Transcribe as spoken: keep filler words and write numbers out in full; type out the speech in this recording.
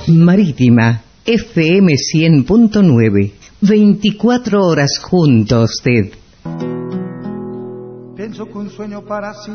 Marítima, F M cien punto nueve. veinticuatro horas junto a usted. Pienso que un sueño para sí